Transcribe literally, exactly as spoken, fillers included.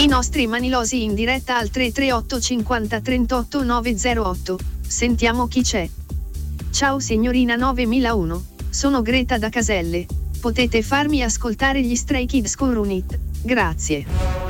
I nostri manilosi in diretta al tre tre otto cinquanta trentotto novecentotto. Sentiamo chi c'è. Ciao signorina novemilauno, sono Greta da Caselle. Potete farmi ascoltare gli Stray Kids con Runit? Grazie.